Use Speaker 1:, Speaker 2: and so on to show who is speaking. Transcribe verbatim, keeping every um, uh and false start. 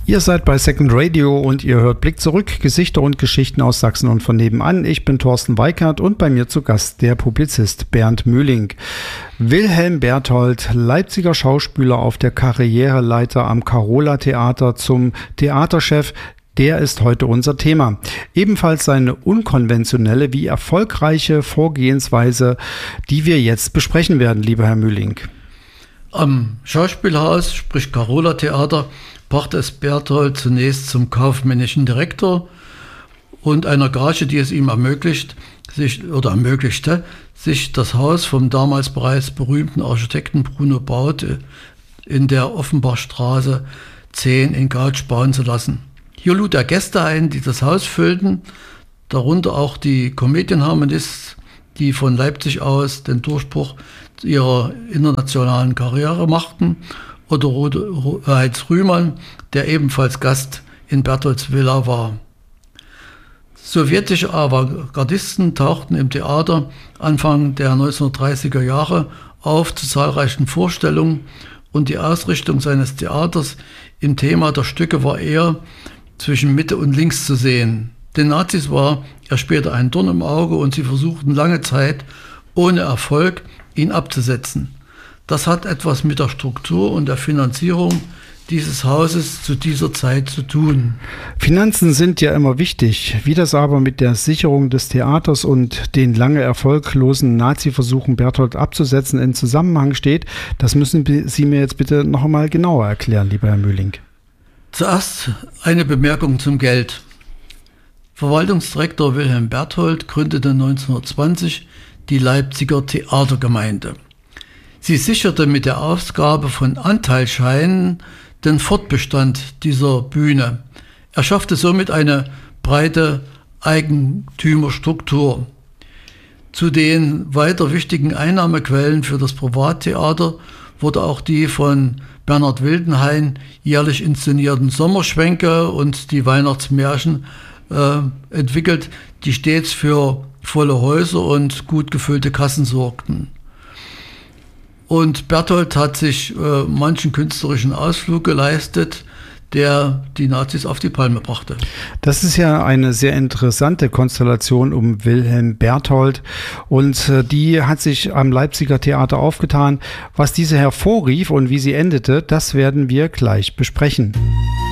Speaker 1: Ihr seid bei Second Radio und ihr hört Blick zurück, Gesichter und Geschichten aus Sachsen und von nebenan. Ich bin Thorsten Weikert und bei mir zu Gast der Publizist Bernd Mühling. Wilhelm Berthold, Leipziger Schauspieler auf der Karriereleiter am Carola Theater zum Theaterchef, der ist heute unser Thema. Ebenfalls seine unkonventionelle wie erfolgreiche Vorgehensweise, die wir jetzt besprechen werden, lieber Herr Mühling.
Speaker 2: Am Schauspielhaus, sprich Carola Theater, brachte es Berthold zunächst zum kaufmännischen Direktor und einer Gage, die es ihm ermöglicht, sich oder ermöglichte, sich das Haus vom damals bereits berühmten Architekten Bruno Baud in der Offenbachstraße zehn in Gautsch bauen zu lassen. Hier lud er Gäste ein, die das Haus füllten, darunter auch die Comedian-Harmonists, die von Leipzig aus den Durchbruch ihrer internationalen Karriere machten, oder Heinz Rühmann, der ebenfalls Gast in Bertholds Villa war. Sowjetische Avantgardisten tauchten im Theater Anfang der neunzehnhundertdreißiger Jahre auf zu zahlreichen Vorstellungen und die Ausrichtung seines Theaters im Thema der Stücke war eher zwischen Mitte und links zu sehen. Den Nazis war er später ein Dorn im Auge und sie versuchten lange Zeit ohne Erfolg, ihn abzusetzen. Das hat etwas mit der Struktur und der Finanzierung dieses Hauses zu dieser Zeit zu tun.
Speaker 1: Finanzen sind ja immer wichtig. Wie das aber mit der Sicherung des Theaters und den lange erfolglosen Nazi-Versuchen Berthold abzusetzen in Zusammenhang steht, das müssen Sie mir jetzt bitte noch einmal genauer erklären, lieber Herr Mühling.
Speaker 2: Zuerst eine Bemerkung zum Geld. Verwaltungsdirektor Wilhelm Berthold gründete neunzehnhundertzwanzig die Leipziger Theatergemeinde. Sie sicherte mit der Ausgabe von Anteilsscheinen den Fortbestand dieser Bühne. Er schaffte somit eine breite Eigentümerstruktur. Zu den weiter wichtigen Einnahmequellen für das Privattheater wurde auch die von Bernhard Wildenhain jährlich inszenierten Sommerschwänke und die Weihnachtsmärchen äh, entwickelt, die stets für volle Häuser und gut gefüllte Kassen sorgten. Und Berthold hat sich äh, manchen künstlerischen Ausflug geleistet, der die Nazis auf die Palme brachte.
Speaker 1: Das ist ja eine sehr interessante Konstellation um Wilhelm Berthold und äh, die hat sich am Leipziger Theater aufgetan. Was diese hervorrief und wie sie endete, das werden wir gleich besprechen.